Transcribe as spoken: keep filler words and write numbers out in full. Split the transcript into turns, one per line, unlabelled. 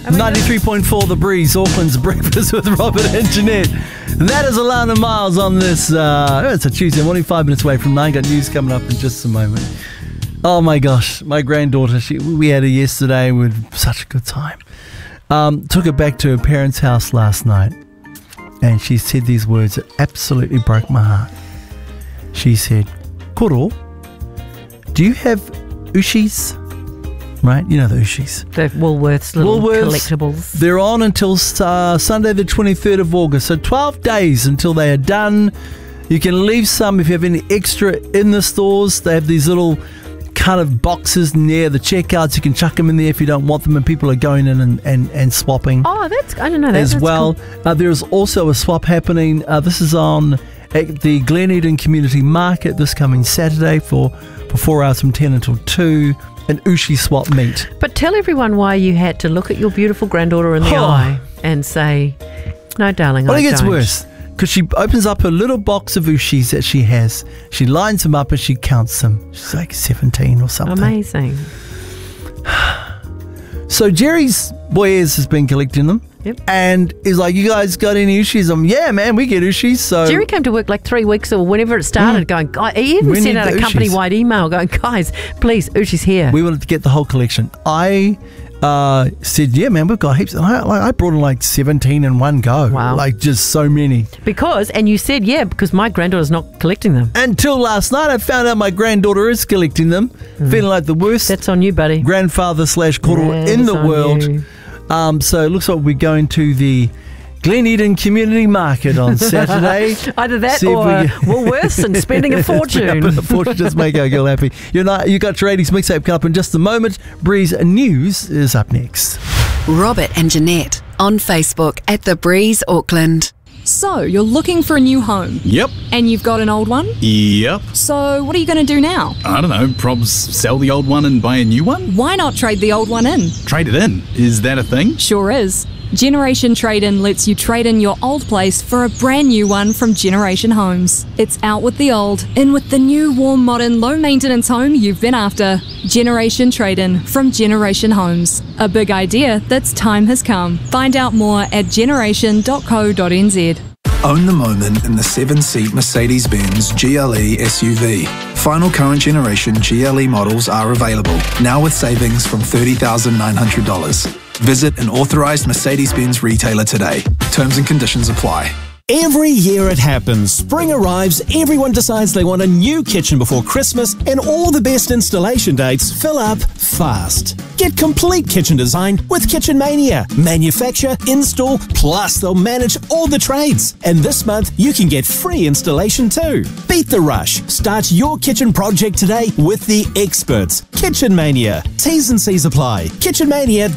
ninety-three point four The Breeze, Auckland's Breakfast with Robert and Jeanette. That is Alana Miles on this, uh, it's a Tuesday morning, five minutes away from nine. Got news coming up in just a moment. Oh my gosh, my granddaughter, she, we had her yesterday with such a good time. Um, took her back to her parents' house last night, and she said these words that absolutely broke my heart. She said, Koro, do you have Ushis? Right, you know the Ushis.
The Woolworths little
Woolworths,
collectibles.
They're on until uh, Sunday the twenty-third of August, so twelve days until they are done. You can leave some if you have any extra in the stores. They have these little kind of boxes near the checkouts. You can chuck them in there if you don't want them, and people are going in and, and, and swapping.
Oh, that's, I didn't know that.
As
that's
well.
Cool.
Uh, there's also a swap happening. Uh, this is on at the Glen Eden Community Market this coming Saturday for, for four hours from ten until two. An Ushi swap meet.
But tell everyone why you had to look at your beautiful granddaughter in the
Oh.
eye and say, no, darling,
I
I
think it's
don't.
worse because she opens up her little box of Ushis that she has. She lines them up and she counts them. She's like seventeen or something.
Amazing.
So Jerry's boys has been collecting them.
Yep.
And he's like, you guys got any Ushis? I'm, yeah, man, we get Ushis. So
Jerry came to work like three weeks or whenever it started,
Mm.
going, God, he even
We
sent
need
out
the
a
Ushis.
company-wide email going, guys, please, Ushi's here.
we wanted to get the whole collection. I uh, said, yeah, man, we've got heaps. And I, like, I brought in like seventeen in one go.
Wow.
Like just so many.
Because, and you said, yeah, because my granddaughter's not collecting them.
Until last night, I found out my granddaughter is collecting them. Feeling like the worst
That's on you, buddy.
grandfather slash koro
Yeah,
in
it's
the
on
world.
you.
Um, so it looks like we're going to the Glen Eden Community Market on Saturday.
Either that
See if
or
we
uh,
get-
Woolworths and spending a fortune.
a fortune, just make our girl happy. You're not, you got your eighties mixtape coming up in just a moment. Breeze News is up next.
Robert and Jeanette on Facebook at The Breeze Auckland.
So, you're looking for a new home
Yep,
and you've got an old one.
yep.
So, what are you going to do now?
I don't know, probs sell the old one and buy a new one?
Why not trade the old one in?
Trade it in. Is that a thing?
Sure is. Generation Trade-In lets you trade in your old place for a brand new one from Generation Homes. It's out with the old, in with the new, warm, modern, low-maintenance home you've been after. Generation Trade-In from Generation Homes. A big idea that's time has come. Find out more at generation dot co dot n z.
Own the moment in the seven-seat Mercedes-Benz G L E S U V. Final current generation G L E models are available, now with savings from thirty thousand nine hundred dollars. Visit an authorised Mercedes-Benz retailer today. Terms and conditions apply.
Every year it happens. Spring arrives, everyone decides they want a new kitchen before Christmas, and all the best installation dates fill up fast. Get complete kitchen design with Kitchen Mania. Manufacture, install, plus they'll manage all the trades. And this month, you can get free installation too. Beat the rush. Start your kitchen project today with the experts. Kitchen Mania. T's and C's apply. kitchen mania